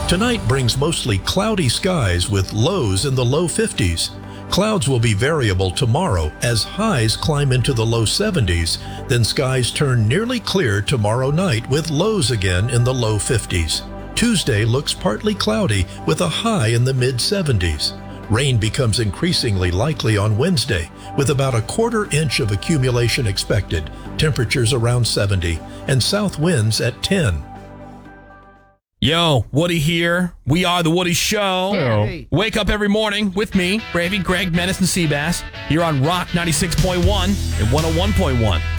Tonight brings mostly cloudy skies with lows in the low 50s. Clouds will be variable tomorrow as highs climb into the low 70s, then skies turn nearly clear tomorrow night with lows again in the low 50s. Tuesday looks partly cloudy with a high in the mid-70s. Rain becomes increasingly likely on Wednesday, with about a quarter inch of accumulation expected, temperatures around 70, and south winds at 10. Yo, Woody here. We are The Woody Show. Hey. Wake up every morning with me, Gravy, Greg, Menace, and Seabass. Here on Rock 96.1 and 101.1.